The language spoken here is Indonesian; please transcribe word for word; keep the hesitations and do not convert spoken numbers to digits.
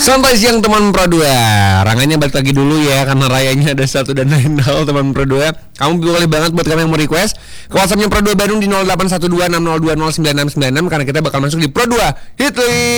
Santai siang teman Pro dua. Rangannya balik lagi dulu ya, karena rayanya ada satu dan lain hal teman Pro dua. Kamu boleh banget buat kamu yang mau request ke WhatsAppnya Pro dua Bandung di nol delapan satu dua enam nol dua nol sembilan enam sembilan enam, karena kita bakal masuk di Pro dua Hitli.